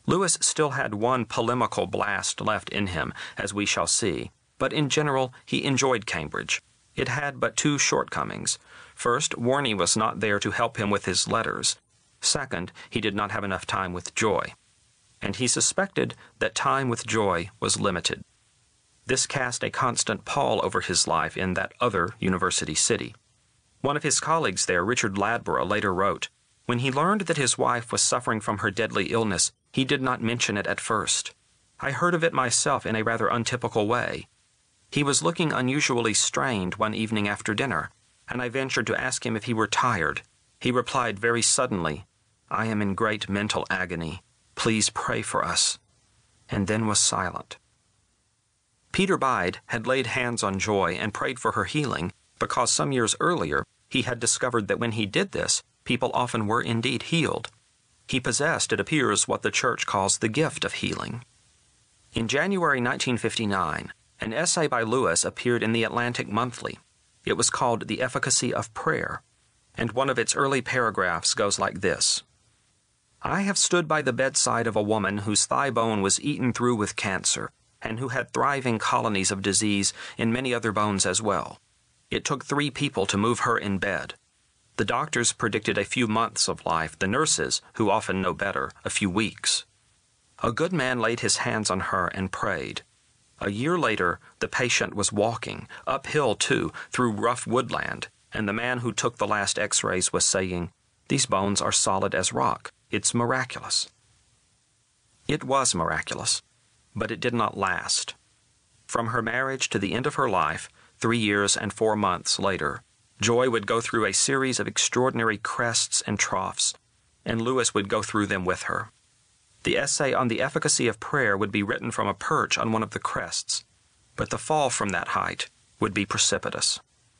Lewis still had one polemical blast left in him, as we shall see, but in general he enjoyed Cambridge. It had but two shortcomings. First, Warney was not there to help him with his letters. Second, he did not have enough time with Joy. And he suspected that time with Joy was limited. This cast a constant pall over his life in that other university city. One of his colleagues there, Richard Ladborough, later wrote, "When he learned that his wife was suffering from her deadly illness, he did not mention it at first. I heard of it myself in a rather untypical way. He was looking unusually strained one evening after dinner, and I ventured to ask him if he were tired. He replied very suddenly, 'I am in great mental agony. Please pray for us,' and then was silent." Peter Bide had laid hands on Joy and prayed for her healing because some years earlier he had discovered that when he did this, people often were indeed healed. He possessed, it appears, what the Church calls the gift of healing. In January 1959, an essay by Lewis appeared in the Atlantic Monthly. It was called The Efficacy of Prayer, and one of its early paragraphs goes like this: "I have stood by the bedside of a woman whose thigh bone was eaten through with cancer, and who had thriving colonies of disease in many other bones as well. It took 3 people to move her in bed. The doctors predicted a few months of life, the nurses, who often know better, a few weeks. A good man laid his hands on her and prayed. A year later, the patient was walking, uphill too, through rough woodland, and the man who took the last x-rays was saying, 'These bones are solid as rock. It's miraculous.'" It was miraculous, but it did not last. From her marriage to the end of her life, 3 years and 4 months later, Joy would go through a series of extraordinary crests and troughs, and Lewis would go through them with her. The essay on the efficacy of prayer would be written from a perch on one of the crests, but the fall from that height would be precipitous.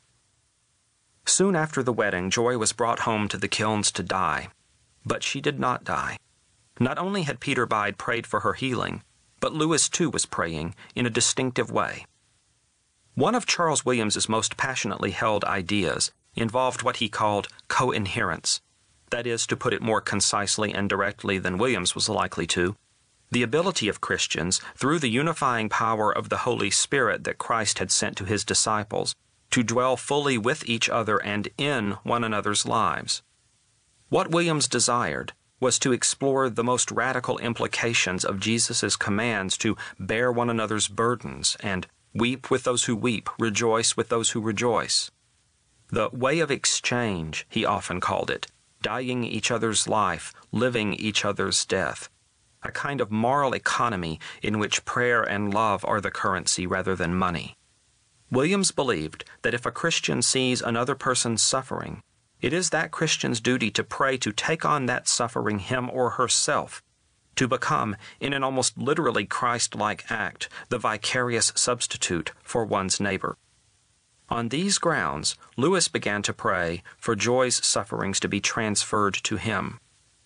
Soon after the wedding, Joy was brought home to the kilns to die, but she did not die. Not only had Peter Bide prayed for her healing, but Lewis too was praying in a distinctive way. One of Charles Williams's most passionately held ideas involved what he called co-inherence. That is, to put it more concisely and directly than Williams was likely to, the ability of Christians, through the unifying power of the Holy Spirit that Christ had sent to his disciples, to dwell fully with each other and in one another's lives. What Williams desired was to explore the most radical implications of Jesus' commands to bear one another's burdens and weep with those who weep, rejoice with those who rejoice. The way of exchange, he often called it, dying each other's life, living each other's death, a kind of moral economy in which prayer and love are the currency rather than money. Williams believed that if a Christian sees another person suffering, it is that Christian's duty to pray to take on that suffering him or herself, to become, in an almost literally Christ-like act, the vicarious substitute for one's neighbor. On these grounds, Lewis began to pray for Joy's sufferings to be transferred to him.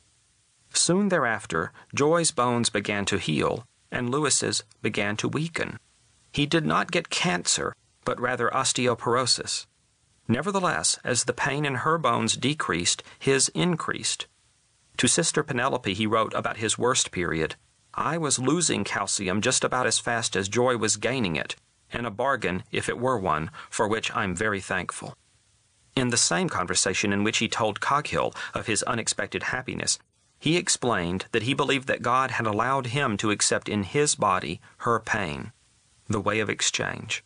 Soon thereafter, Joy's bones began to heal, and Lewis's began to weaken. He did not get cancer, but rather osteoporosis. Nevertheless, as the pain in her bones decreased, his increased. To Sister Penelope he wrote about his worst period, "I was losing calcium just about as fast as Joy was gaining it, and a bargain, if it were one, for which I'm very thankful." In the same conversation in which he told Coghill of his unexpected happiness, he explained that he believed that God had allowed him to accept in his body her pain, the way of exchange.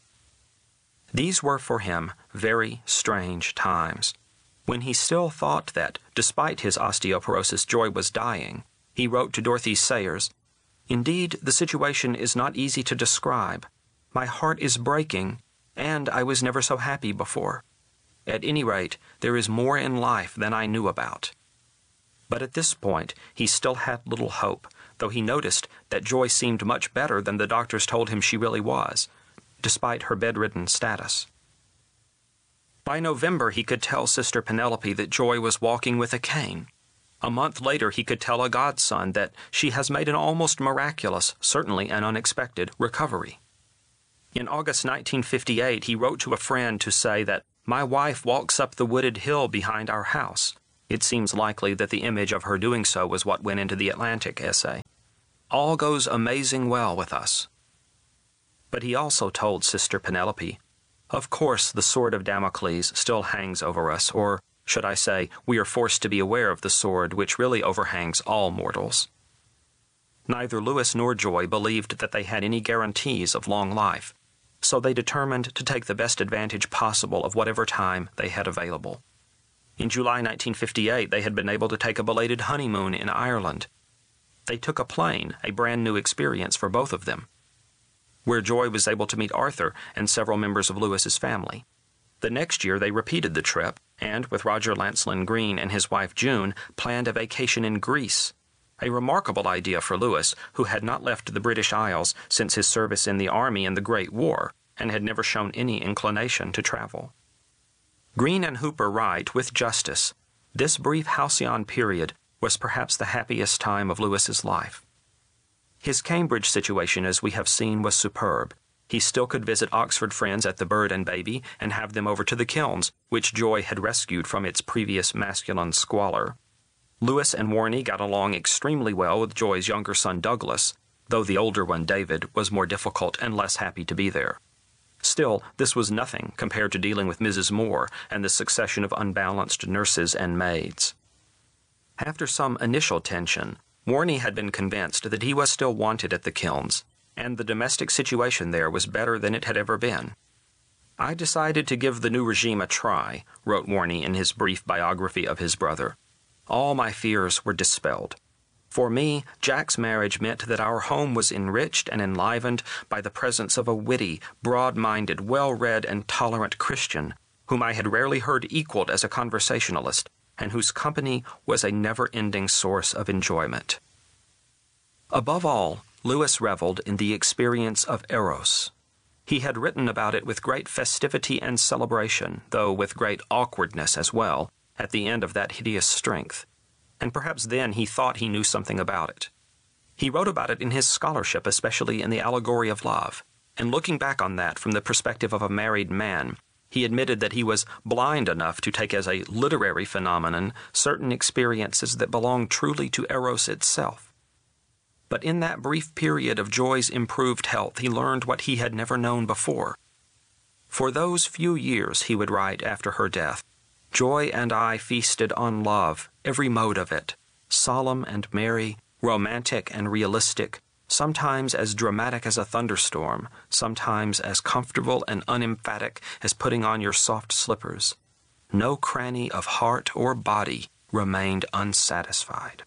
These were for him very strange times. When he still thought that, despite his osteoporosis, Joy was dying, he wrote to Dorothy Sayers, "Indeed, the situation is not easy to describe. My heart is breaking, and I was never so happy before. At any rate, there is more in life than I knew about." But at this point, he still had little hope, though he noticed that Joy seemed much better than the doctors told him she really was, despite her bedridden status. By November, he could tell Sister Penelope that Joy was walking with a cane. A month later, he could tell a godson that she has made an almost miraculous, certainly an unexpected, recovery. In August 1958, he wrote to a friend to say that, "My wife walks up the wooded hill behind our house." It seems likely that the image of her doing so was what went into the Atlantic essay. all goes amazing well with us. But he also told Sister Penelope, of course the sword of Damocles still hangs over us, or, should I say, we are forced to be aware of the sword which really overhangs all mortals. Neither Louis nor Joy believed that they had any guarantees of long life, so they determined to take the best advantage possible of whatever time they had available. In July 1958, they had been able to take a belated honeymoon in Ireland. They took a plane, a brand new experience for both of them, where Joy was able to meet Arthur and several members of Louis's family. The next year, they repeated the trip, and, with Roger Lancelyn Green and his wife June, planned a vacation in Greece. A remarkable idea for Louis, who had not left the British Isles since his service in the army in the Great War, and had never shown any inclination to travel. Green and Hooper write, with justice, this brief halcyon period was perhaps the happiest time of Louis's life. His Cambridge situation, as we have seen, was superb. He still could visit Oxford friends at the Bird and Baby and have them over to the kilns, which Joy had rescued from its previous masculine squalor. Louis and Warnie got along extremely well with Joy's younger son Douglas, though the older one, David, was more difficult and less happy to be there. Still, this was nothing compared to dealing with Mrs. Moore and the succession of unbalanced nurses and maids. After some initial tension, Warnie had been convinced that he was still wanted at the kilns, and the domestic situation there was better than it had ever been. I decided to give the new regime a try, wrote Warnie in his brief biography of his brother. All my fears were dispelled. For me, Jack's marriage meant that our home was enriched and enlivened by the presence of a witty, broad-minded, well-read, and tolerant Christian, whom I had rarely heard equaled as a conversationalist, and whose company was a never-ending source of enjoyment. Above all, Louis reveled in the experience of Eros. He had written about it with great festivity and celebration, though with great awkwardness as well, at the end of that hideous strength, and perhaps then he thought he knew something about it. He wrote about it in his scholarship, especially in the Allegory of Love, and looking back on that from the perspective of a married man, he admitted that he was blind enough to take as a literary phenomenon certain experiences that belonged truly to Eros itself. But in that brief period of Joy's improved health, he learned what he had never known before. For those few years, he would write after her death, Joy and I feasted on love, every mode of it, solemn and merry, romantic and realistic, sometimes as dramatic as a thunderstorm, sometimes as comfortable and unemphatic as putting on your soft slippers. No cranny of heart or body remained unsatisfied.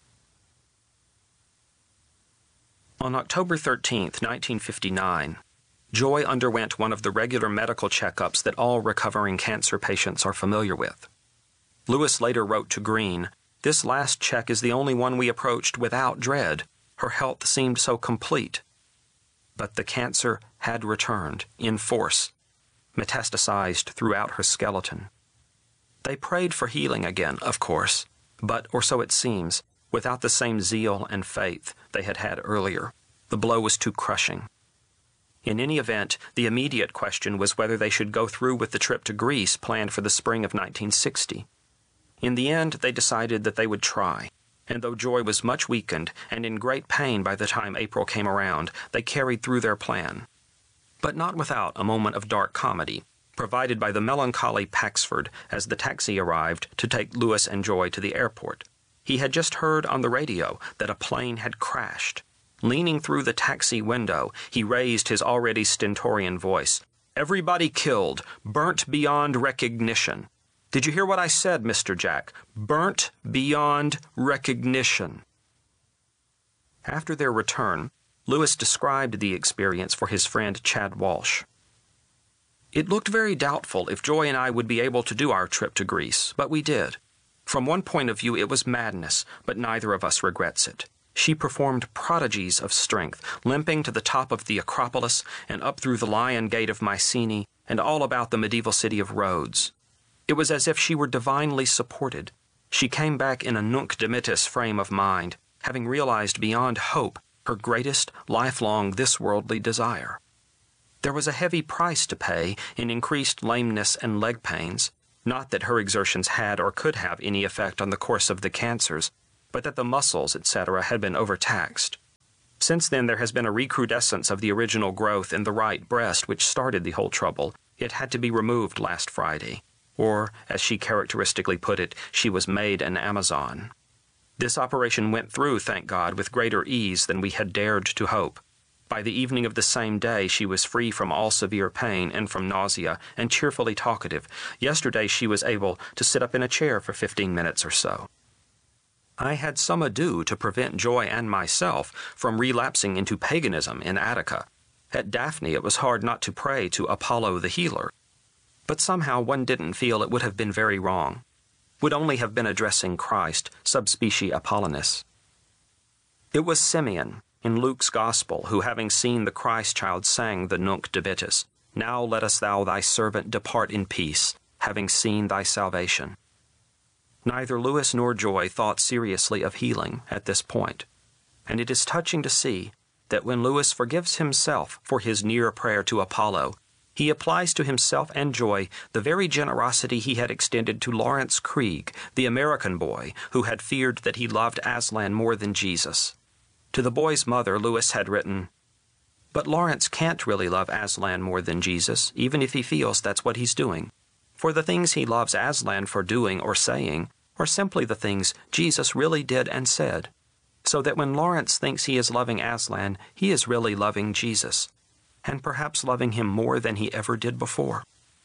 On October 13, 1959, Joy underwent one of the regular medical checkups that all recovering cancer patients are familiar with. Louis later wrote to Green, "This last check is the only one we approached without dread. Her health seemed so complete." But the cancer had returned, in force, metastasized throughout her skeleton. They prayed for healing again, of course, but, or so it seems, without the same zeal and faith they had had earlier. The blow was too crushing. In any event, the immediate question was whether they should go through with the trip to Greece planned for the spring of 1960. In the end, they decided that they would try, and though Joy was much weakened and in great pain by the time April came around, they carried through their plan. But not without a moment of dark comedy, provided by the melancholy Paxford as the taxi arrived to take Louis and Joy to the airport. He had just heard on the radio that a plane had crashed. Leaning through the taxi window, he raised his already stentorian voice. "Everybody killed, burnt beyond recognition. Did you hear what I said, Mr. Jack? Burnt beyond recognition." After their return, Louis described the experience for his friend Chad Walsh. "It looked very doubtful if Joy and I would be able to do our trip to Greece, but we did. From one point of view, it was madness, but neither of us regrets it. She performed prodigies of strength, limping to the top of the Acropolis and up through the Lion Gate of Mycenae and all about the medieval city of Rhodes. It was as if she were divinely supported. She came back in a nunc dimittis frame of mind, having realized beyond hope her greatest, lifelong, this-worldly desire. There was a heavy price to pay in increased lameness and leg pains, not that her exertions had or could have any effect on the course of the cancers, but that the muscles, etc., had been overtaxed. Since then there has been a recrudescence of the original growth in the right breast which started the whole trouble. It had to be removed last Friday. Or, as she characteristically put it, she was made an Amazon. This operation went through, thank God, with greater ease than we had dared to hope. By the evening of the same day she was free from all severe pain and from nausea, and cheerfully talkative. Yesterday she was able to sit up in a chair for 15 minutes or so. I had some ado to prevent Joy and myself from relapsing into paganism in Attica. At Daphne it was hard not to pray to Apollo the healer. But somehow one didn't feel it would have been very wrong. Would only have been addressing Christ, subspecie Apollonis. It was Simeon, in Luke's Gospel, who having seen the Christ child sang the Nunc Dimittis, "Now lettest thou thy servant depart in peace, having seen thy salvation." Neither Lewis nor Joy thought seriously of healing at this point, and it is touching to see that when Lewis forgives himself for his near prayer to Apollo, he applies to himself and Joy the very generosity he had extended to Lawrence Krieg, the American boy who had feared that he loved Aslan more than Jesus. To the boy's mother, Lewis had written, "But Lawrence can't really love Aslan more than Jesus, even if he feels that's what he's doing. For the things he loves Aslan for doing or saying are simply the things Jesus really did and said, so that when Lawrence thinks he is loving Aslan, he is really loving Jesus, and perhaps loving him more than he ever did before."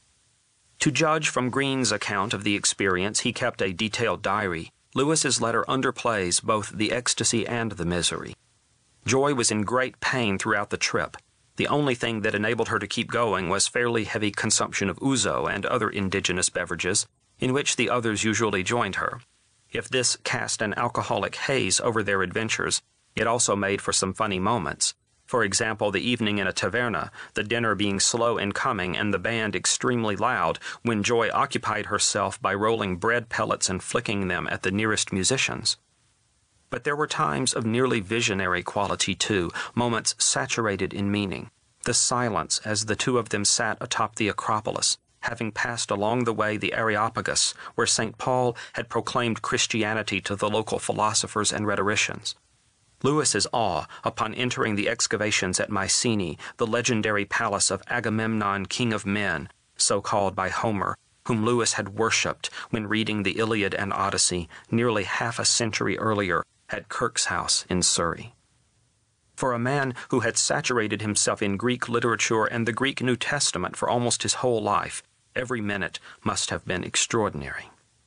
To judge from Green's account of the experience, he kept a detailed diary. Lewis's letter underplays both the ecstasy and the misery. Joy was in great pain throughout the trip. The only thing that enabled her to keep going was fairly heavy consumption of ouzo and other indigenous beverages, in which the others usually joined her. If this cast an alcoholic haze over their adventures, it also made for some funny moments. For example, the evening in a taverna, the dinner being slow in coming and the band extremely loud, when Joy occupied herself by rolling bread pellets and flicking them at the nearest musicians. But there were times of nearly visionary quality too, moments saturated in meaning. The silence as the two of them sat atop the Acropolis, having passed along the way the Areopagus, where St. Paul had proclaimed Christianity to the local philosophers and rhetoricians. Lewis's awe upon entering the excavations at Mycenae, the legendary palace of Agamemnon, king of men, so called by Homer, whom Lewis had worshipped when reading the Iliad and Odyssey nearly half a century earlier at Kirk's house in Surrey. For a man who had saturated himself in Greek literature and the Greek New Testament for almost his whole life, every minute must have been extraordinary.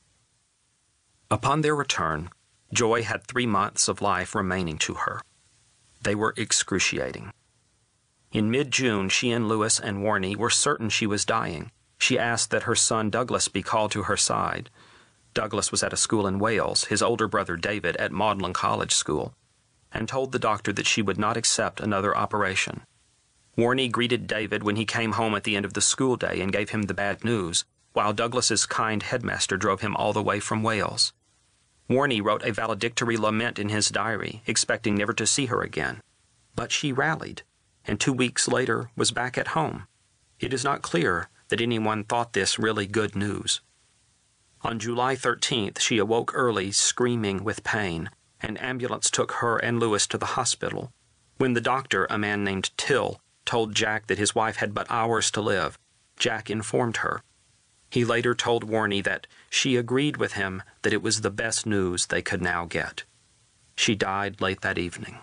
Upon their return, Joy had 3 months of life remaining to her. They were excruciating. In mid-June, she and Lewis and Warney were certain she was dying. She asked that her son Douglas be called to her side. Douglas was at a school in Wales, his older brother David at Magdalen College School, and told the doctor that she would not accept another operation. Warney greeted David when he came home at the end of the school day and gave him the bad news, while Douglas's kind headmaster drove him all the way from Wales. Warney wrote a valedictory lament in his diary, expecting never to see her again. But she rallied, and 2 weeks later was back at home. It is not clear that anyone thought this really good news. On July 13th, she awoke early, screaming with pain. An ambulance took her and Lewis to the hospital. When the doctor, a man named Till, told Jack that his wife had but hours to live, Jack informed her. He later told Warney that she agreed with him that it was the best news they could now get. She died late that evening.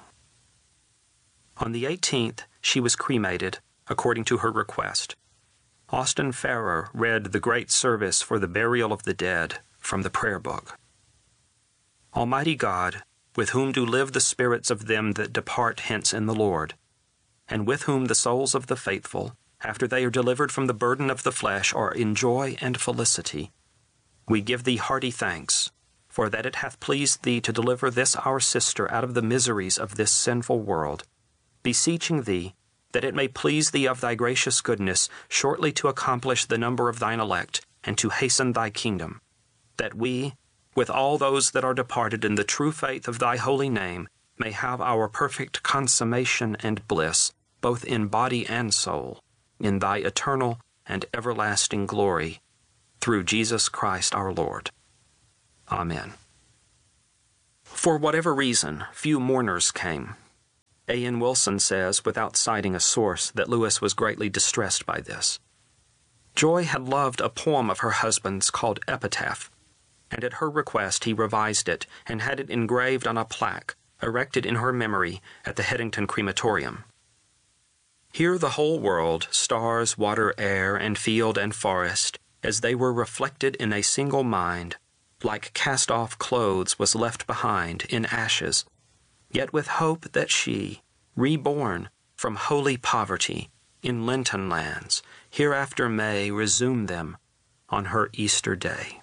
On the 18th, she was cremated, according to her request. Austin Farrer read the great service for the burial of the dead from the prayer book. Almighty God, with whom do live the spirits of them that depart hence in the Lord, and with whom the souls of the faithful, after they are delivered from the burden of the flesh, are in joy and felicity, we give thee hearty thanks, for that it hath pleased thee to deliver this our sister out of the miseries of this sinful world, beseeching thee that it may please thee of thy gracious goodness shortly to accomplish the number of thine elect, and to hasten thy kingdom, that we, with all those that are departed in the true faith of thy holy name, may have our perfect consummation and bliss, both in body and soul, in thy eternal and everlasting glory, through Jesus Christ our Lord. Amen. For whatever reason, few mourners came. A.N. Wilson says, without citing a source, that Lewis was greatly distressed by this. Joy had loved a poem of her husband's called Epitaph, and at her request he revised it and had it engraved on a plaque erected in her memory at the Headington Crematorium. Here the whole world, stars, water, air, and field and forest, as they were reflected in a single mind, like cast-off clothes was left behind in ashes, yet with hope that she, reborn from holy poverty in Linton lands, hereafter may resume them on her Easter day.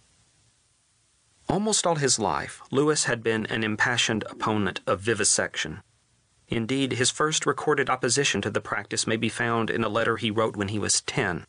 Almost all his life, Lewis had been an impassioned opponent of vivisection. Indeed, his first recorded opposition to the practice may be found in a letter he wrote when he was 10.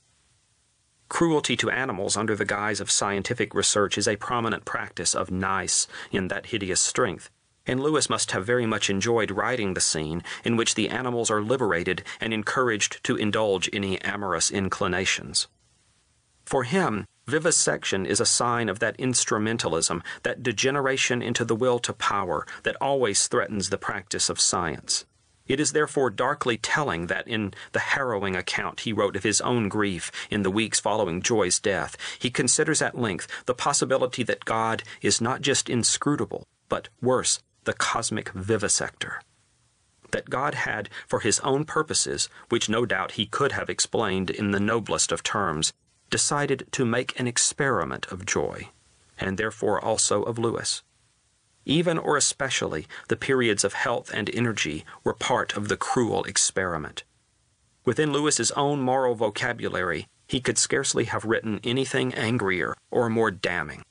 Cruelty to animals under the guise of scientific research is a prominent practice of nice in that hideous strength, and Lewis must have very much enjoyed writing the scene in which the animals are liberated and encouraged to indulge any amorous inclinations. For him, vivisection is a sign of that instrumentalism, that degeneration into the will to power that always threatens the practice of science. It is therefore darkly telling that in the harrowing account he wrote of his own grief in the weeks following Joy's death, he considers at length the possibility that God is not just inscrutable, but worse, the cosmic vivisector. That God had, for his own purposes, which no doubt he could have explained in the noblest of terms, decided to make an experiment of Joy, and therefore also of Lewis. Even or especially the periods of health and energy were part of the cruel experiment. Within Lewis's own moral vocabulary, he could scarcely have written anything angrier or more damning.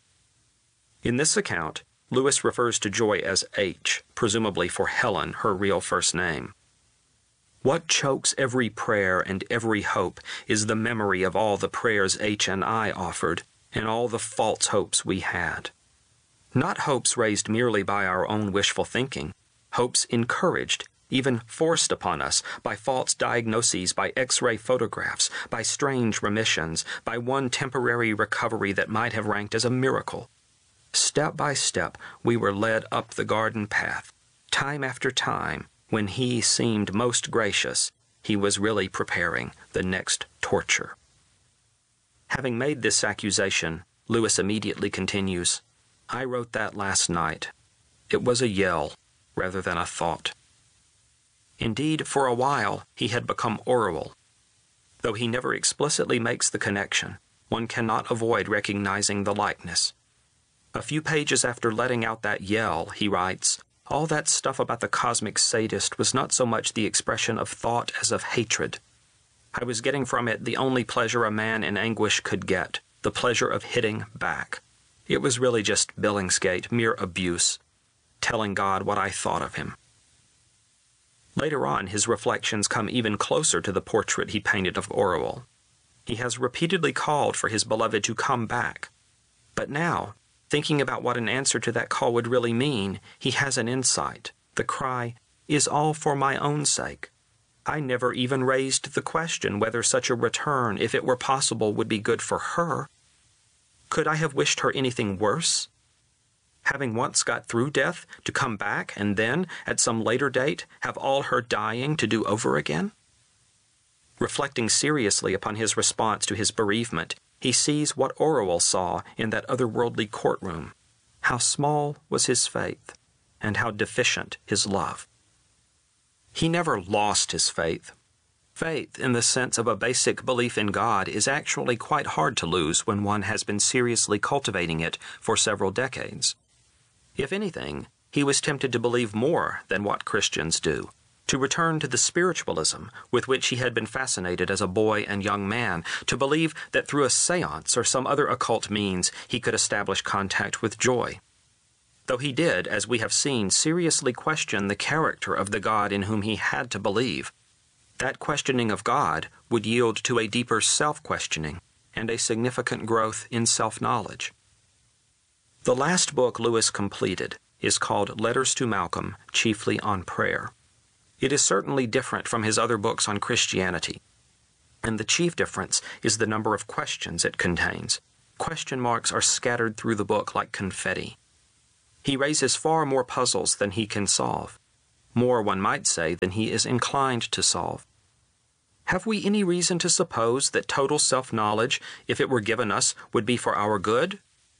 In this account, Lewis refers to Joy as H, presumably for Helen, her real first name. What chokes every prayer and every hope is the memory of all the prayers H and I offered, and all the false hopes we had. Not hopes raised merely by our own wishful thinking, hopes encouraged, even forced upon us by false diagnoses, by X-ray photographs, by strange remissions, by one temporary recovery that might have ranked as a miracle. Step by step, we were led up the garden path. Time after time, when he seemed most gracious, he was really preparing the next torture. Having made this accusation, Lewis immediately continues, I wrote that last night. It was a yell rather than a thought. Indeed, for a while, he had become Orwell. Though he never explicitly makes the connection, one cannot avoid recognizing the likeness. A few pages after letting out that yell, he writes, all that stuff about the cosmic sadist was not so much the expression of thought as of hatred. I was getting from it the only pleasure a man in anguish could get, the pleasure of hitting back. It was really just Billingsgate, mere abuse, telling God what I thought of him. Later on, his reflections come even closer to the portrait he painted of Orwell. He has repeatedly called for his beloved to come back. But now, thinking about what an answer to that call would really mean, he has an insight. The cry is all for my own sake. I never even raised the question whether such a return, if it were possible, would be good for her. Could I have wished her anything worse? Having once got through death, to come back and then, at some later date, have all her dying to do over again? Reflecting seriously upon his response to his bereavement, he sees what Orwell saw in that otherworldly courtroom, how small was his faith, and how deficient his love. He never lost his faith. Faith, in the sense of a basic belief in God, is actually quite hard to lose when one has been seriously cultivating it for several decades. If anything, he was tempted to believe more than what Christians do, to return to the spiritualism with which he had been fascinated as a boy and young man, to believe that through a seance or some other occult means he could establish contact with Joy. Though he did, as we have seen, seriously question the character of the God in whom he had to believe, that questioning of God would yield to a deeper self-questioning and a significant growth in self-knowledge. The last book Lewis completed is called Letters to Malcolm, Chiefly on Prayer. It is certainly different from his other books on Christianity, and the chief difference is the number of questions it contains. Question marks are scattered through the book like confetti. He raises far more puzzles than he can solve. more, one might say, than he is inclined to solve. Have we any reason to suppose that total self-knowledge, if it were given us, would be for our good?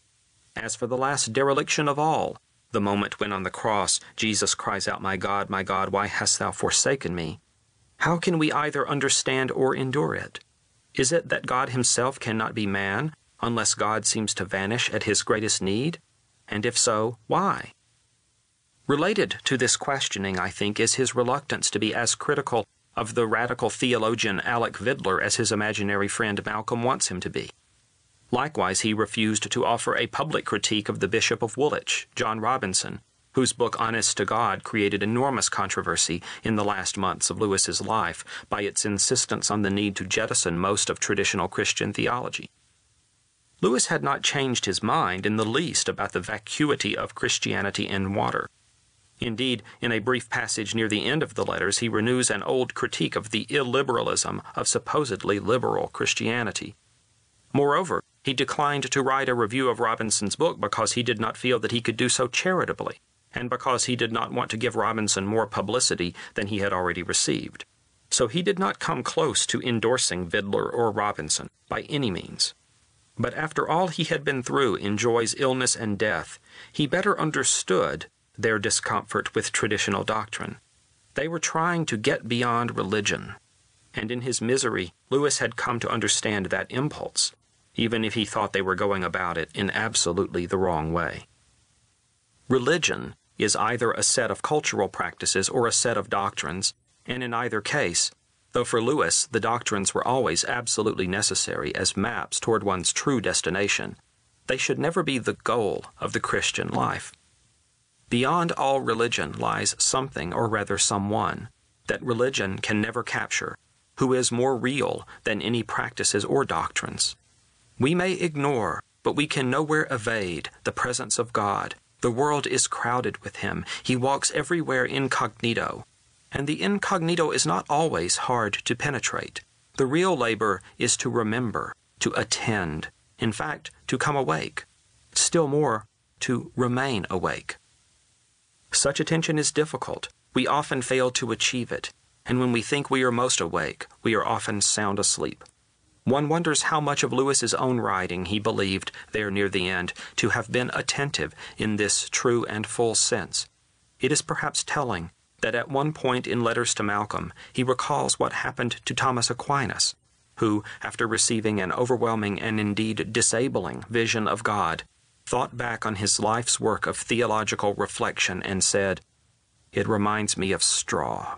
As for the last dereliction of all, the moment when on the cross Jesus cries out, my God, why hast thou forsaken me?" how can we either understand or endure it? Is it that God himself cannot be man, unless God seems to vanish at his greatest need? And if so, why? Related to this questioning, I think, is his reluctance to be as critical of the radical theologian Alec Vidler as his imaginary friend Malcolm wants him to be. Likewise, he refused to offer a public critique of the Bishop of Woolwich, John Robinson, whose book Honest to God created enormous controversy in the last months of Lewis's life by its insistence on the need to jettison most of traditional Christian theology. Lewis had not changed his mind in the least about the vacuity of Christianity in water. Indeed, in a brief passage near the end of the letters, he renews an old critique of the illiberalism of supposedly liberal Christianity. Moreover, he declined to write a review of Robinson's book because he did not feel that he could do so charitably, and because he did not want to give Robinson more publicity than he had already received. So he did not come close to endorsing Vidler or Robinson by any means. But after all he had been through in Joy's illness and death, he better understood their discomfort with traditional doctrine. They were trying to get beyond religion, and in his misery, Lewis had come to understand that impulse, even if he thought they were going about it in absolutely the wrong way. Religion is either a set of cultural practices or a set of doctrines, and in either case, though for Lewis the doctrines were always absolutely necessary as maps toward one's true destination, they should never be the goal of the Christian life. Beyond all religion lies something, or rather someone, that religion can never capture, who is more real than any practices or doctrines. We may ignore, but we can nowhere evade, the presence of God. The world is crowded with him. He walks everywhere incognito. And the incognito is not always hard to penetrate. The real labor is to remember, to attend, in fact, to come awake. Still more, to remain awake. Such attention is difficult. We often fail to achieve it, and when we think we are most awake, we are often sound asleep. One wonders how much of Lewis's own writing he believed, there near the end, to have been attentive in this true and full sense. It is perhaps telling that at one point in Letters to Malcolm, he recalls what happened to Thomas Aquinas, who, after receiving an overwhelming and indeed disabling vision of God, thought back on his life's work of theological reflection and said, "It reminds me of straw."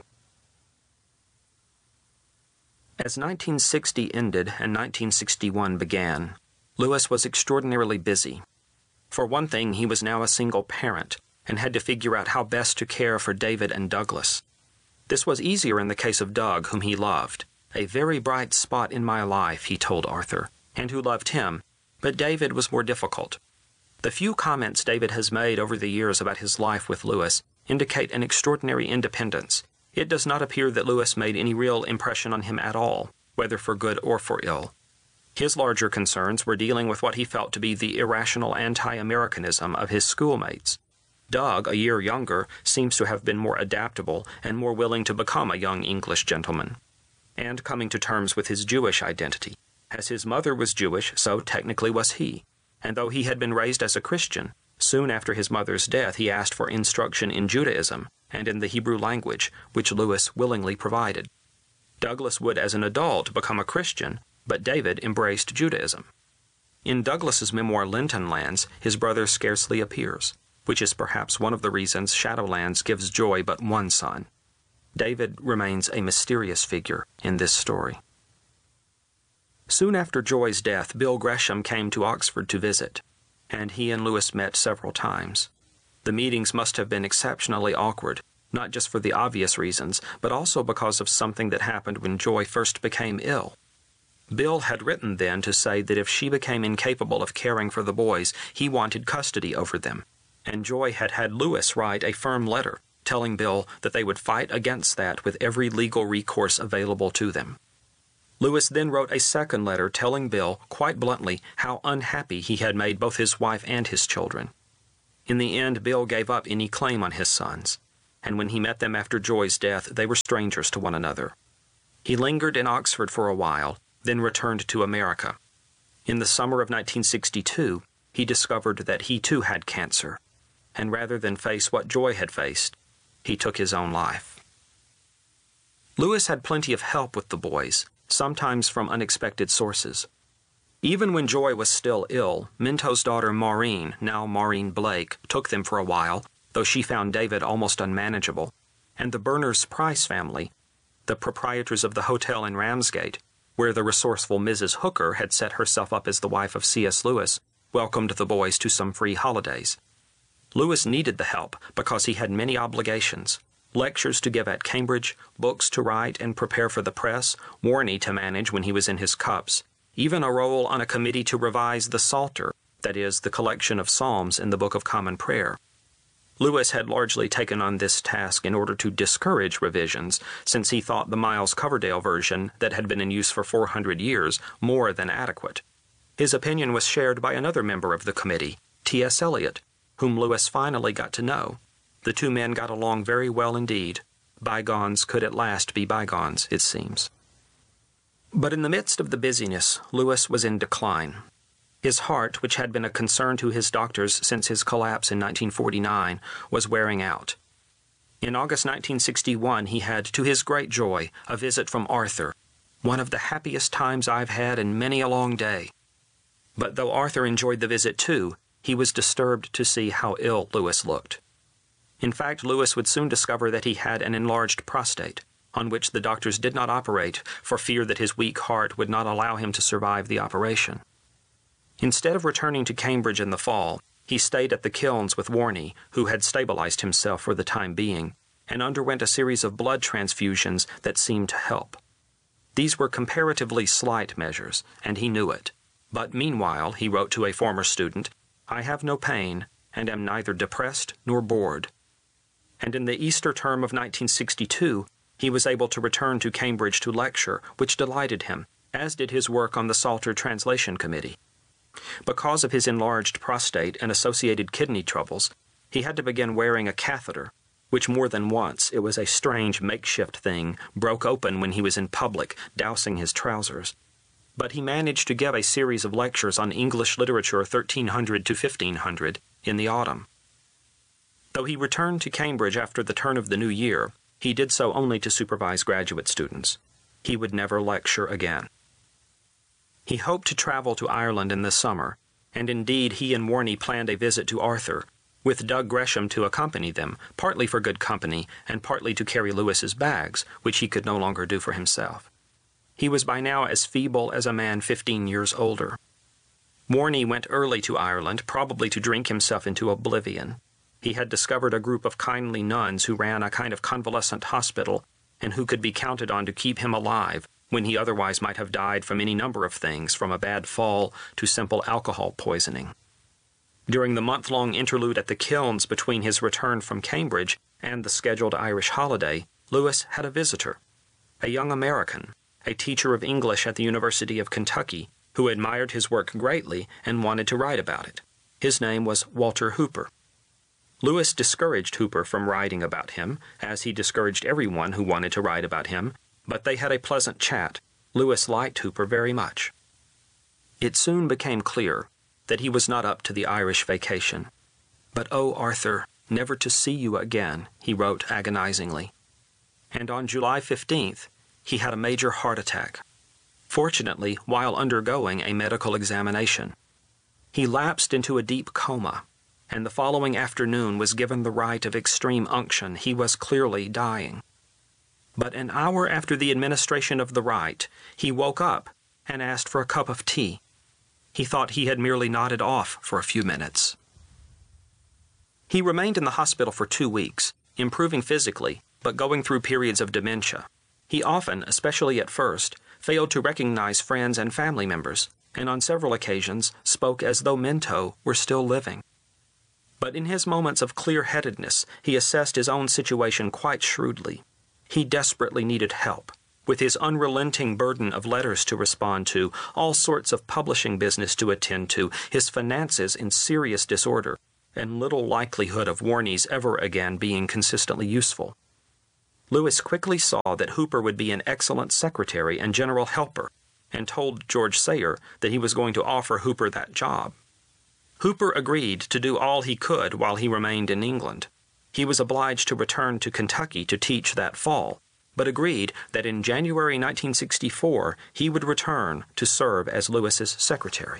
As 1960 ended and 1961 began, Lewis was extraordinarily busy. For one thing, he was now a single parent and had to figure out how best to care for David and Douglas. This was easier in the case of Doug, whom he loved, a very bright spot in my life, he told Arthur, and who loved him, but David was more difficult. The few comments David has made over the years about his life with Lewis indicate an extraordinary independence. It does not appear that Lewis made any real impression on him at all, whether for good or for ill. His larger concerns were dealing with what he felt to be the irrational anti-Americanism of his schoolmates. Doug, a year younger, seems to have been more adaptable and more willing to become a young English gentleman, and coming to terms with his Jewish identity. As his mother was Jewish, so technically was he. And though he had been raised as a Christian, soon after his mother's death he asked for instruction in Judaism and in the Hebrew language, which Lewis willingly provided. Douglas would as an adult become a Christian, but David embraced Judaism. In Douglas's memoir Lintonlands, his brother scarcely appears, which is perhaps one of the reasons Shadowlands gives Joy but one son. David remains a mysterious figure in this story. Soon after Joy's death, Bill Gresham came to Oxford to visit, and he and Lewis met several times. The meetings must have been exceptionally awkward, not just for the obvious reasons, but also because of something that happened when Joy first became ill. Bill had written then to say that if she became incapable of caring for the boys, he wanted custody over them, and Joy had had Lewis write a firm letter telling Bill that they would fight against that with every legal recourse available to them. Lewis then wrote a second letter telling Bill, quite bluntly, how unhappy he had made both his wife and his children. In the end, Bill gave up any claim on his sons. and when he met them after Joy's death, they were strangers to one another. He lingered in Oxford for a while, then returned to America. In the summer of 1962, he discovered that he too had cancer, and rather than face what Joy had faced, he took his own life. Lewis had plenty of help with the boys, sometimes from unexpected sources. Even when Joy was still ill, Minto's daughter Maureen, now Maureen Blake, took them for a while, though she found David almost unmanageable, and the Berners Price family, the proprietors of the hotel in Ramsgate, where the resourceful Mrs. Hooker had set herself up as the wife of C.S. Lewis, welcomed the boys to some free holidays. Lewis needed the help because he had many obligations: lectures to give at Cambridge, books to write and prepare for the press, Warnie to manage when he was in his cups, even a role on a committee to revise the Psalter, that is, the collection of psalms in the Book of Common Prayer. Lewis had largely taken on this task in order to discourage revisions, since he thought the Miles Coverdale version that had been in use for 400 years more than adequate. His opinion was shared by another member of the committee, T.S. Eliot, whom Lewis finally got to know. The two men got along very well indeed. Bygones could at last be bygones, it seems. But in the midst of the busyness, Lewis was in decline. His heart, which had been a concern to his doctors since his collapse in 1949, was wearing out. In August 1961, he had, to his great joy, a visit from Arthur, one of the happiest times I've had in many a long day. But though Arthur enjoyed the visit too, he was disturbed to see how ill Lewis looked. In fact, Lewis would soon discover that he had an enlarged prostate, on which the doctors did not operate for fear that his weak heart would not allow him to survive the operation. Instead of returning to Cambridge in the fall, he stayed at the Kilns with Warnie, who had stabilized himself for the time being, and underwent a series of blood transfusions that seemed to help. These were comparatively slight measures, and he knew it. But meanwhile, he wrote to a former student, "I have no pain, and am neither depressed nor bored." And in the Easter term of 1962, he was able to return to Cambridge to lecture, which delighted him, as did his work on the Psalter Translation Committee. Because of his enlarged prostate and associated kidney troubles, he had to begin wearing a catheter, which more than once, it was a strange makeshift thing, broke open when he was in public, dousing his trousers. But he managed to give a series of lectures on English literature 1300 to 1500 in the autumn. Though he returned to Cambridge after the turn of the new year, he did so only to supervise graduate students. He would never lecture again. He hoped to travel to Ireland in the summer, and indeed he and Warnie planned a visit to Arthur, with Doug Gresham to accompany them, partly for good company and partly to carry Lewis's bags, which he could no longer do for himself. He was by now as feeble as a man 15 years older. Warnie went early to Ireland, probably to drink himself into oblivion. He had discovered a group of kindly nuns who ran a kind of convalescent hospital and who could be counted on to keep him alive when he otherwise might have died from any number of things, from a bad fall to simple alcohol poisoning. During the month-long interlude at the Kilns between his return from Cambridge and the scheduled Irish holiday, Lewis had a visitor, a young American, a teacher of English at the University of Kentucky, who admired his work greatly and wanted to write about it. His name was Walter Hooper. Lewis discouraged Hooper from writing about him, as he discouraged everyone who wanted to write about him, but they had a pleasant chat. Lewis liked Hooper very much. It soon became clear that he was not up to the Irish vacation. "But oh, Arthur, never to see you again," he wrote agonizingly. And on July 15th, he had a major heart attack, fortunately while undergoing a medical examination. He lapsed into a deep coma, and the following afternoon was given the rite of extreme unction. He was clearly dying. But an hour after the administration of the rite, he woke up and asked for a cup of tea. He thought he had merely nodded off for a few minutes. He remained in the hospital for 2 weeks, improving physically, but going through periods of dementia. He often, especially at first, failed to recognize friends and family members, and on several occasions spoke as though Minto were still living. But in his moments of clear-headedness, he assessed his own situation quite shrewdly. He desperately needed help. With his unrelenting burden of letters to respond to, all sorts of publishing business to attend to, his finances in serious disorder, and little likelihood of Warney's ever again being consistently useful. Lewis quickly saw that Hooper would be an excellent secretary and general helper, and told George Sayer that he was going to offer Hooper that job. Hooper agreed to do all he could while he remained in England. He was obliged to return to Kentucky to teach that fall, but agreed that in January 1964 he would return to serve as Lewis's secretary.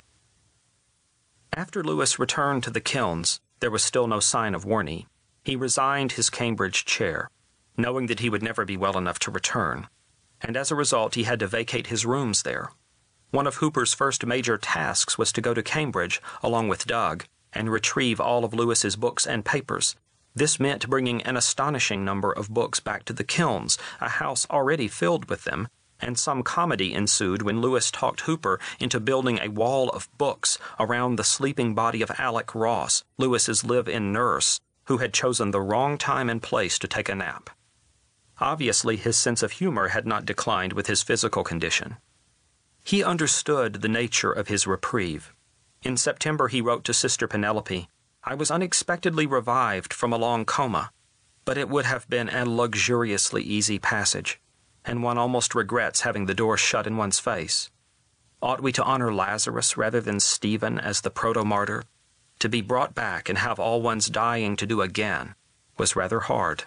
After Lewis returned to the Kilns, there was still no sign of Warney. He resigned his Cambridge chair, knowing that he would never be well enough to return, and as a result he had to vacate his rooms there. One of Hooper's first major tasks was to go to Cambridge, along with Doug, and retrieve all of Lewis's books and papers. This meant bringing an astonishing number of books back to the Kilns, a house already filled with them, and some comedy ensued when Lewis talked Hooper into building a wall of books around the sleeping body of Alec Ross, Lewis's live-in nurse, who had chosen the wrong time and place to take a nap. Obviously, his sense of humor had not declined with his physical condition. He understood the nature of his reprieve. In September he wrote to Sister Penelope, "I was unexpectedly revived from a long coma, but it would have been a luxuriously easy passage, and one almost regrets having the door shut in one's face. Ought we to honor Lazarus rather than Stephen as the proto-martyr? To be brought back and have all one's dying to do again was rather hard."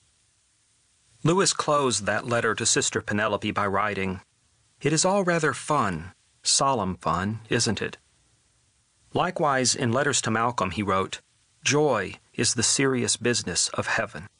Lewis closed that letter to Sister Penelope by writing, "It is all rather fun, solemn fun, isn't it?" Likewise, in letters to Malcolm, he wrote, "Joy is the serious business of heaven."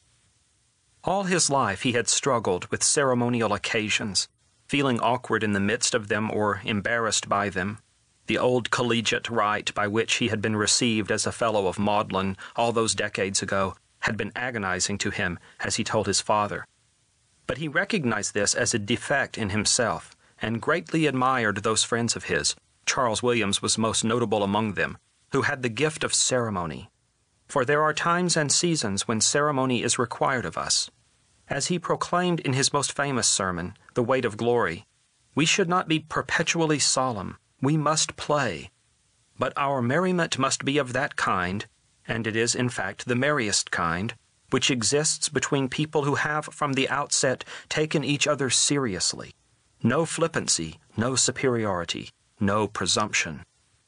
All his life he had struggled with ceremonial occasions, feeling awkward in the midst of them or embarrassed by them. The old collegiate rite by which he had been received as a Fellow of Magdalen all those decades ago had been agonizing to him, as he told his father. But he recognized this as a defect in himself, and greatly admired those friends of his, Charles Williams was most notable among them, who had the gift of ceremony. For there are times and seasons when ceremony is required of us. As he proclaimed in his most famous sermon, The Weight of Glory, we should not be perpetually solemn, we must play. But our merriment must be of that kind, and it is in fact the merriest kind, which exists between people who have from the outset taken each other seriously. No flippancy, no superiority, no presumption.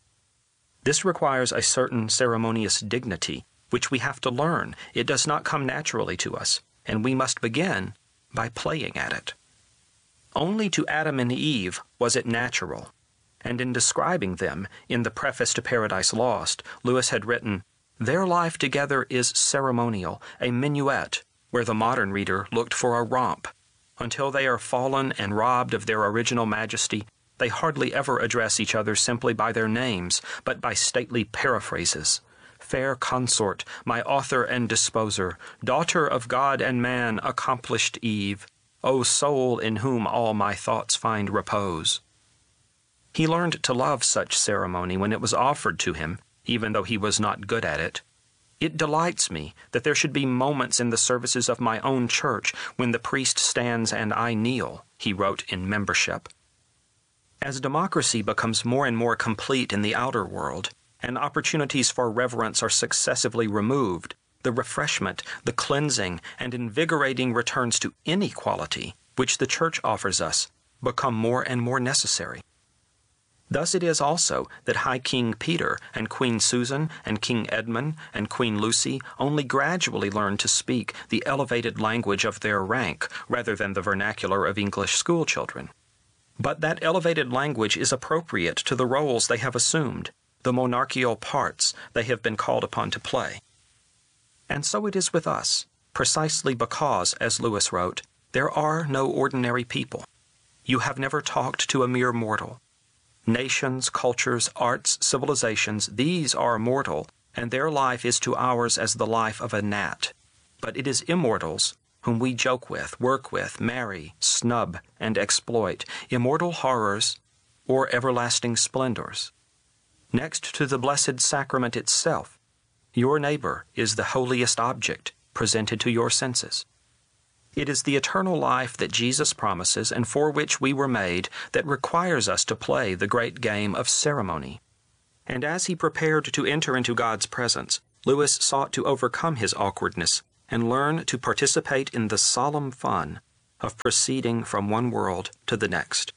This requires a certain ceremonious dignity, which we have to learn. It does not come naturally to us, and we must begin by playing at it. Only to Adam and Eve was it natural, and in describing them in the preface to Paradise Lost, Lewis had written, "Their life together is ceremonial, a minuet, where the modern reader looked for a romp. Until they are fallen and robbed of their original majesty, they hardly ever address each other simply by their names, but by stately paraphrases. Fair consort, my author and disposer, daughter of God and man, accomplished Eve, O soul in whom all my thoughts find repose." He learned to love such ceremony when it was offered to him, even though he was not good at it. "It delights me that there should be moments in the services of my own church when the priest stands and I kneel," he wrote in Membership. As democracy becomes more and more complete in the outer world, and opportunities for reverence are successively removed, the refreshment, the cleansing, and invigorating returns to inequality, which the Church offers us, become more and more necessary. Thus it is also that High King Peter and Queen Susan and King Edmund and Queen Lucy only gradually learn to speak the elevated language of their rank rather than the vernacular of English schoolchildren. But that elevated language is appropriate to the roles they have assumed, the monarchical parts they have been called upon to play. And so it is with us, precisely because, as Lewis wrote, there are no ordinary people. You have never talked to a mere mortal. Nations, cultures, arts, civilizations, these are mortal, and their life is to ours as the life of a gnat. But it is immortals whom we joke with, work with, marry, snub, and exploit, immortal horrors or everlasting splendors. Next to the Blessed Sacrament itself, your neighbor is the holiest object presented to your senses. It is the eternal life that Jesus promises and for which we were made that requires us to play the great game of ceremony. And as he prepared to enter into God's presence, Lewis sought to overcome his awkwardness and learn to participate in the solemn fun of proceeding from one world to the next.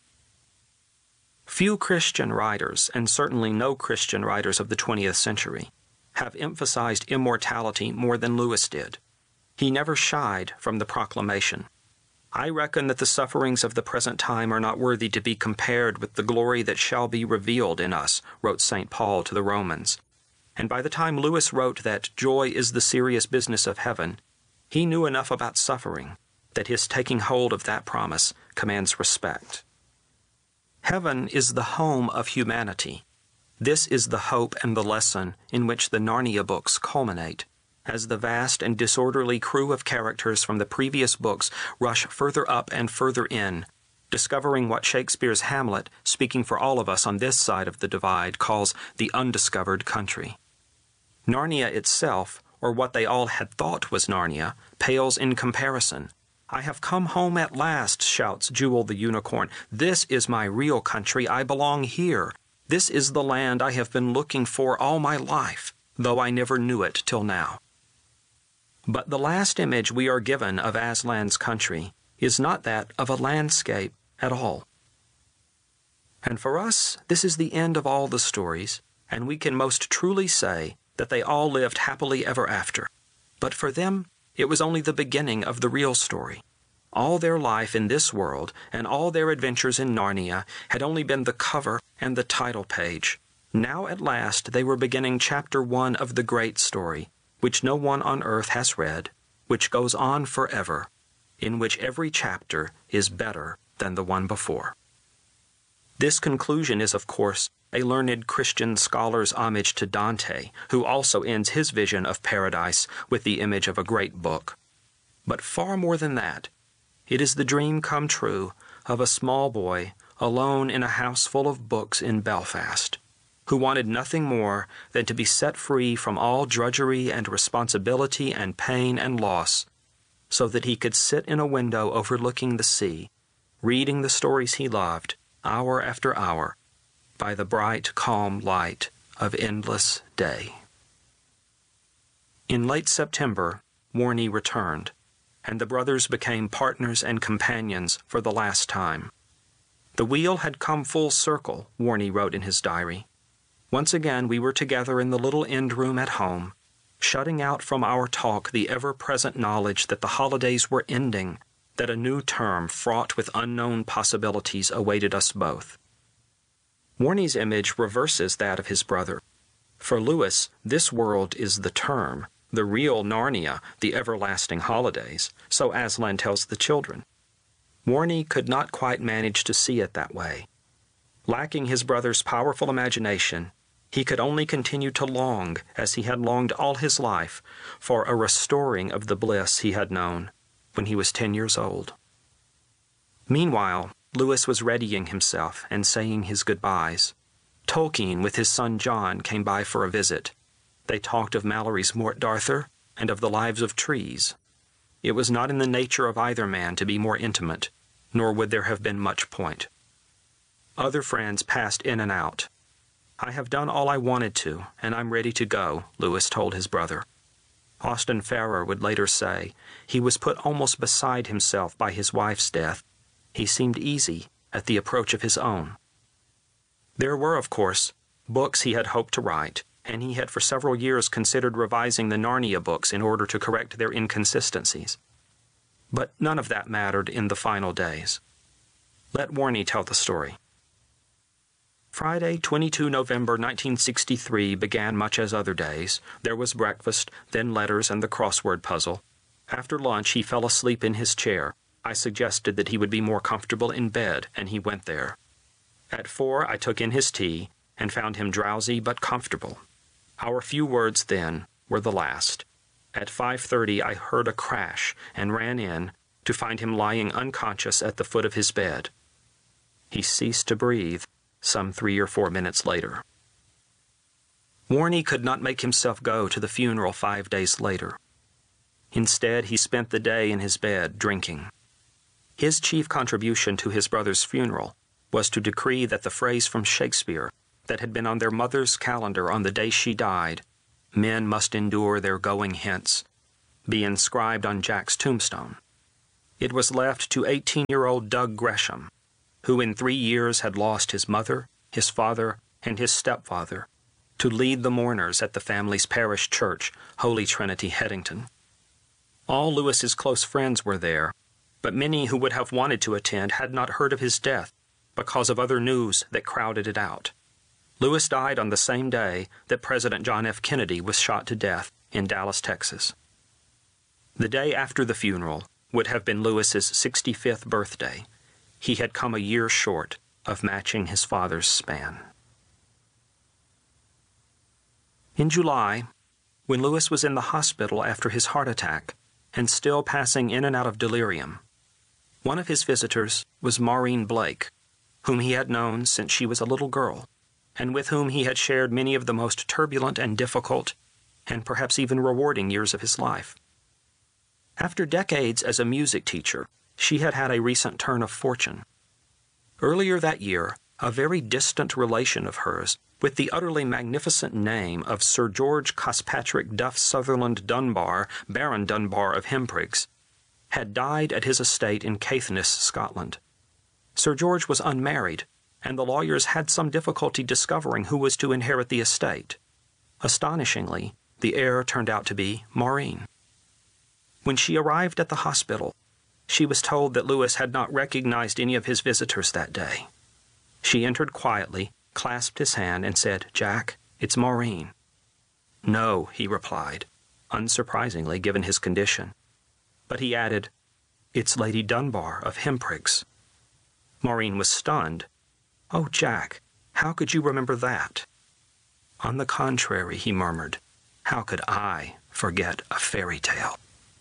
Few Christian writers, and certainly no Christian writers of the 20th century, have emphasized immortality more than Lewis did. He never shied from the proclamation, "I reckon that the sufferings of the present time are not worthy to be compared with the glory that shall be revealed in us," wrote St. Paul to the Romans. And by the time Lewis wrote that joy is the serious business of heaven, he knew enough about suffering that his taking hold of that promise commands respect. Heaven is the home of humanity. This is the hope and the lesson in which the Narnia books culminate, as the vast and disorderly crew of characters from the previous books rush further up and further in, discovering what Shakespeare's Hamlet, speaking for all of us on this side of the divide, calls the undiscovered country. Narnia itself, or what they all had thought was Narnia, pales in comparison. "I have come home at last," shouts Jewel the unicorn. "This is my real country. I belong here. This is the land I have been looking for all my life, though I never knew it till now." But the last image we are given of Aslan's country is not that of a landscape at all. And for us, this is the end of all the stories, and we can most truly say that they all lived happily ever after. But for them, it was only the beginning of the real story. All their life in this world and all their adventures in Narnia had only been the cover and the title page. Now at last they were beginning chapter 1 of the great story, which no one on earth has read, which goes on forever, in which every chapter is better than the one before. This conclusion is, of course, a learned Christian scholar's homage to Dante, who also ends his vision of paradise with the image of a great book. But far more than that, it is the dream come true of a small boy alone in a house full of books in Belfast, who wanted nothing more than to be set free from all drudgery and responsibility and pain and loss, so that he could sit in a window overlooking the sea, reading the stories he loved, hour after hour, by the bright, calm light of endless day. In late September, Warnie returned, and the brothers became partners and companions for the last time. "The wheel had come full circle," Warnie wrote in his diary. "Once again we were together in the little end room at home, shutting out from our talk the ever-present knowledge that the holidays were ending, that a new term fraught with unknown possibilities awaited us both." Warnie's image reverses that of his brother. For Lewis, this world is the term, the real Narnia, the everlasting holidays, so Aslan tells the children. Warnie could not quite manage to see it that way. Lacking his brother's powerful imagination, he could only continue to long, as he had longed all his life, for a restoring of the bliss he had known when he was 10 years old. Meanwhile, Lewis was readying himself and saying his goodbyes. Tolkien with his son John came by for a visit. They talked of Mallory's Mort d'Arthur and of the lives of trees. It was not in the nature of either man to be more intimate, nor would there have been much point. Other friends passed in and out. "I have done all I wanted to, and I'm ready to go," Lewis told his brother. Austin Farrer would later say, "He was put almost beside himself by his wife's death. He seemed easy at the approach of his own." There were, of course, books he had hoped to write, and he had for several years considered revising the Narnia books in order to correct their inconsistencies. But none of that mattered in the final days. Let Warnie tell the story. Friday, 22 November 1963 began much as other days. There was breakfast, then letters and the crossword puzzle. After lunch he fell asleep in his chair. I suggested that he would be more comfortable in bed, and he went there. At 4 I took in his tea, and found him drowsy but comfortable. Our few words then were the last. At 5:30 I heard a crash and ran in to find him lying unconscious at the foot of his bed. He ceased to breathe some 3 or 4 minutes later. Warnie could not make himself go to the funeral 5 days later. Instead, he spent the day in his bed drinking. His chief contribution to his brother's funeral was to decree that the phrase from Shakespeare that had been on their mother's calendar on the day she died "Men must endure their going hence," be inscribed on Jack's tombstone. It was left to 18-year-old Doug Gresham, who in 3 years had lost his mother, his father, and his stepfather, to lead the mourners at the family's parish church, Holy Trinity, Headington. All Lewis's close friends were there, but many who would have wanted to attend had not heard of his death because of other news that crowded it out. Lewis died on the same day that President John F. Kennedy was shot to death in Dallas, Texas. The day after the funeral would have been Lewis's 65th birthday. He had come a year short of matching his father's span. In July, when Lewis was in the hospital after his heart attack and still passing in and out of delirium, one of his visitors was Maureen Blake, whom he had known since she was a little girl, and with whom he had shared many of the most turbulent and difficult, and perhaps even rewarding years of his life. After decades as a music teacher, she had had a recent turn of fortune. Earlier that year, a very distant relation of hers, with the utterly magnificent name of Sir George Cospatrick Duff Sutherland Dunbar, Baron Dunbar of Hempriggs, had died at his estate in Caithness, Scotland. Sir George was unmarried, and the lawyers had some difficulty discovering who was to inherit the estate. Astonishingly, the heir turned out to be Maureen. When she arrived at the hospital, she was told that Lewis had not recognized any of his visitors that day. She entered quietly, clasped his hand, and said, "Jack, it's Maureen." "No," he replied, unsurprisingly given his condition. But he added, "It's Lady Dunbar of Hempriggs." Maureen was stunned. "Oh, Jack, how could you remember that?" "On the contrary," he murmured, "how could I forget a fairy tale?"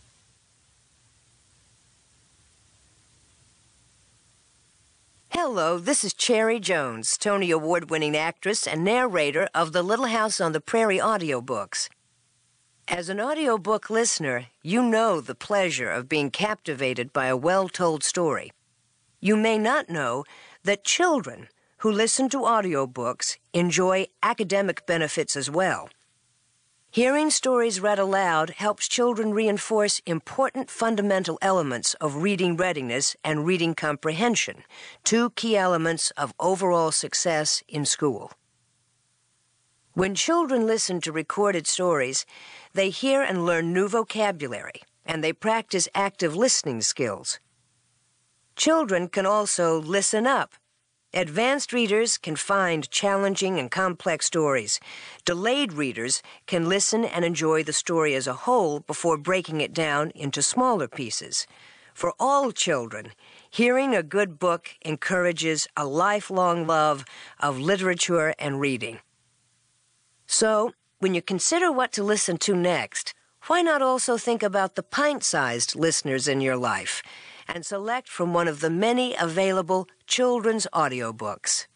Hello, this is Cherry Jones, Tony Award-winning actress and narrator of the Little House on the Prairie audiobooks. As an audiobook listener, you know the pleasure of being captivated by a well-told story. You may not know that children who listen to audiobooks enjoy academic benefits as well. Hearing stories read aloud helps children reinforce important fundamental elements of reading readiness and reading comprehension, two key elements of overall success in school. When children listen to recorded stories, they hear and learn new vocabulary, and they practice active listening skills. Children can also listen up. Advanced readers can find challenging and complex stories. Delayed readers can listen and enjoy the story as a whole before breaking it down into smaller pieces. For all children, hearing a good book encourages a lifelong love of literature and reading. So, when you consider what to listen to next, why not also think about the pint-sized listeners in your life and select from one of the many available children's audiobooks?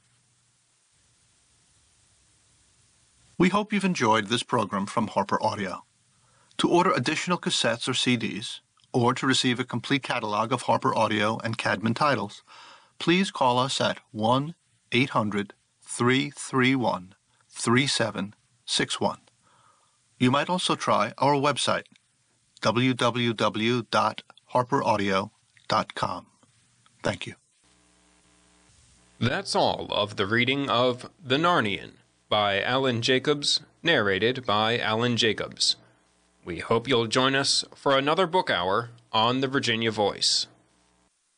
We hope you've enjoyed this program from Harper Audio. To order additional cassettes or CDs, or to receive a complete catalog of Harper Audio and Cadman titles, please call us at 1-800-331-3761. You might also try our website, www.harperaudio.com. Thank you. That's all of the reading of The Narnian by Alan Jacobs, narrated by Alan Jacobs. We hope you'll join us for another book hour on the Virginia Voice.